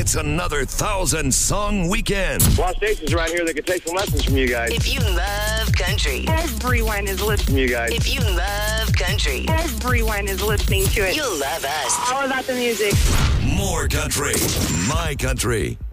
It's another 1,000-song weekend. A lot of stations around here that could take some lessons from you guys. If you love country, Everyone is listening. From you guys. if you love country, Everyone is listening to it. you'll love us. All about the music. More country. My country.